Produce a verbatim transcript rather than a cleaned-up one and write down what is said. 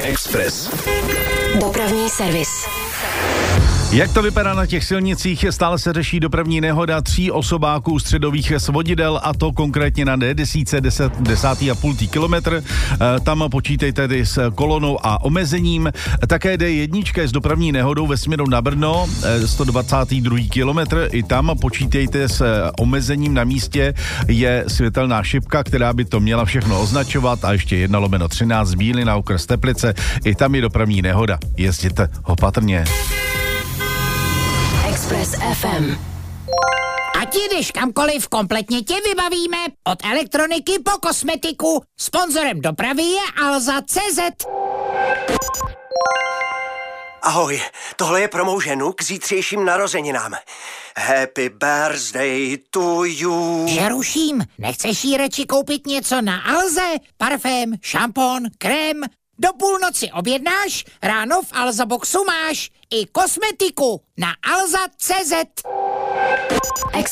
Express. Dopravní servis. Jak to vypadá na těch silnicích? Stále se řeší dopravní nehoda tří osobáků středových svodidel, a to konkrétně na D deset, desátý a půl kilometr. Tam počítejte tedy s kolonou a omezením. Také D jedna je s dopravní nehodou ve směru na Brno, sto dvacátý druhý kilometr. I tam počítejte s omezením. Na místě je světelná šipka, která by to měla všechno označovat, a ještě jedna lomeno třináct Bílina okres Teplice. I tam je dopravní nehoda. Jezděte opatrně. Express F M. Ať jdeš kamkoliv, kompletně tě vybavíme. Od elektroniky po kosmetiku. Sponzorem dopravy je Alza tečka cé zet. Ahoj, tohle je pro mou ženu k zítřejším narozeninám. Happy birthday to you. Že ruším, nechceš jí radši koupit něco na Alze? Parfém, šampon, krém? Do půlnoci objednáš, ráno v Alza boxu máš i kosmetiku na alza tečka cé zet.